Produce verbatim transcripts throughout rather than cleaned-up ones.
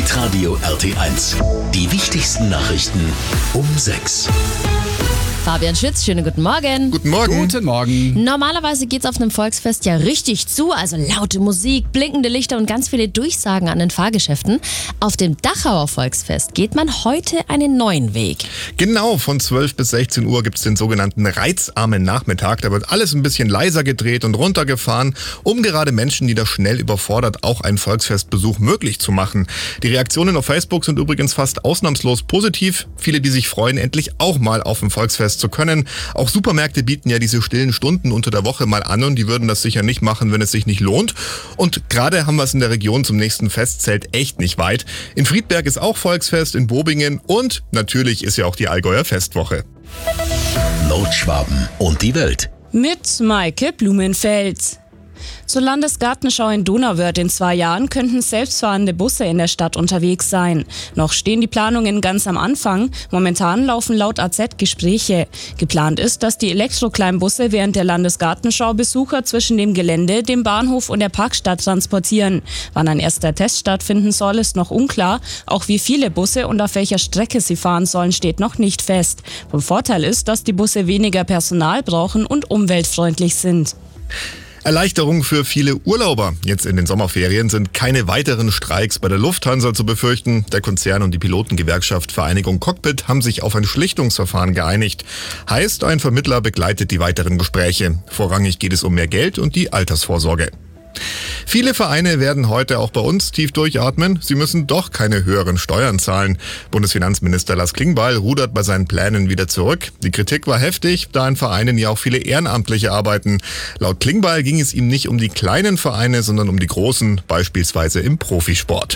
Hitradio R T eins. Die wichtigsten Nachrichten um sechs. Fabian Schütz, schönen guten Morgen. Guten Morgen. Guten Morgen. Normalerweise geht's auf einem Volksfest ja richtig zu, also laute Musik, blinkende Lichter und ganz viele Durchsagen an den Fahrgeschäften. Auf dem Dachauer Volksfest geht man heute einen neuen Weg. Genau, von zwölf bis sechzehn Uhr gibt's den sogenannten reizarmen Nachmittag. Da wird alles ein bisschen leiser gedreht und runtergefahren, um gerade Menschen, die da schnell überfordert, auch einen Volksfestbesuch möglich zu machen. Die Reaktionen auf Facebook sind übrigens fast ausnahmslos positiv. Viele, die sich freuen, endlich auch mal auf ein Volksfest zu können. Auch Supermärkte bieten ja diese stillen Stunden unter der Woche mal an und die würden das sicher nicht machen, wenn es sich nicht lohnt. Und gerade haben wir es in der Region zum nächsten Festzelt echt nicht weit. In Friedberg ist auch Volksfest, in Bobingen und natürlich ist ja auch die Allgäuer Festwoche. Nordschwaben und die Welt. Mit Maike Blumenfeld. Zur Landesgartenschau in Donauwörth in zwei Jahren könnten selbstfahrende Busse in der Stadt unterwegs sein. Noch stehen die Planungen ganz am Anfang. Momentan laufen laut A Z Gespräche. Geplant ist, dass die Elektrokleinbusse während der Landesgartenschau Besucher zwischen dem Gelände, dem Bahnhof und der Parkstadt transportieren. Wann ein erster Test stattfinden soll, ist noch unklar. Auch wie viele Busse und auf welcher Strecke sie fahren sollen, steht noch nicht fest. Vom Vorteil ist, dass die Busse weniger Personal brauchen und umweltfreundlich sind. Erleichterung für viele Urlauber. Jetzt in den Sommerferien sind keine weiteren Streiks bei der Lufthansa zu befürchten. Der Konzern und die Pilotengewerkschaft Vereinigung Cockpit haben sich auf ein Schlichtungsverfahren geeinigt. Heißt, ein Vermittler begleitet die weiteren Gespräche. Vorrangig geht es um mehr Geld und die Altersvorsorge. Viele Vereine werden heute auch bei uns tief durchatmen. Sie müssen doch keine höheren Steuern zahlen. Bundesfinanzminister Lars Klingbeil rudert bei seinen Plänen wieder zurück. Die Kritik war heftig, da in Vereinen ja auch viele Ehrenamtliche arbeiten. Laut Klingbeil ging es ihm nicht um die kleinen Vereine, sondern um die großen, beispielsweise im Profisport.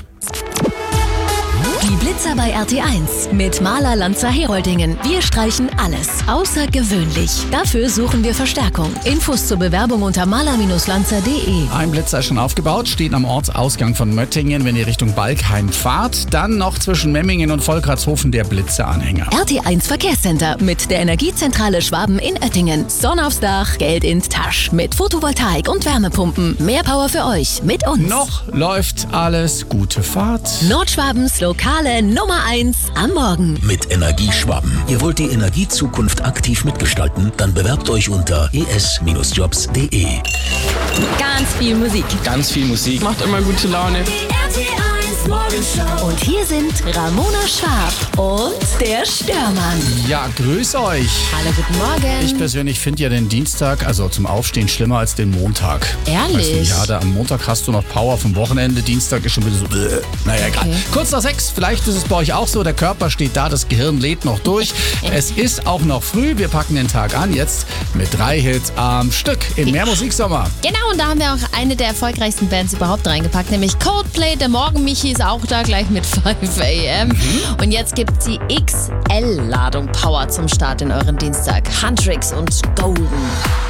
Die Blitzer bei R T eins mit Maler Lanzer Heroldingen. Wir streichen alles außergewöhnlich. Dafür suchen wir Verstärkung. Infos zur Bewerbung unter maler Lanzer punkt de. Ein Blitzer ist schon aufgebaut, steht am Ortsausgang von Möttingen. Wenn ihr Richtung Balkheim fahrt, dann noch zwischen Memmingen und Volkratshofen der Blitzeranhänger. R T eins Verkehrscenter mit der Energiezentrale Schwaben in Oettingen. Sonne aufs Dach, Geld ins Tasch. Mit Photovoltaik und Wärmepumpen. Mehr Power für euch mit uns. Noch läuft alles. Gute Fahrt. Nordschwabens lokale Nummer eins am Morgen. Mit Energieschwaben. Ihr wollt die Energiezukunft aktiv mitgestalten? Dann bewerbt euch unter e s Jobs punkt de. Ganz viel Musik. Ganz viel Musik. Macht immer gute Laune. R T eins Morgenshow. Und hier sind Ramona Schwab und der Störmann. Ja, grüß euch. Hallo, guten Morgen. Ich persönlich finde ja den Dienstag, also zum Aufstehen, schlimmer als den Montag. Ehrlich? Weißt du, ja, da am Montag hast du noch Power vom Wochenende, Dienstag ist schon wieder so, äh, naja, egal. Okay. Kurz nach sechs, vielleicht ist es bei euch auch so, der Körper steht da, das Gehirn lädt noch durch. Es ist auch noch früh, wir packen den Tag an, jetzt mit drei Hits am Stück in Mehr Musiksommer. Genau, und da haben wir auch eine der erfolgreichsten Bands überhaupt reingepackt, nämlich Coldplay. Der Morgen-Michi ist auch da, gleich mit fünf a m. Mhm. Und jetzt gibt's die X L-Ladung Power zum Start in euren Dienstag. Huntrix und Golden.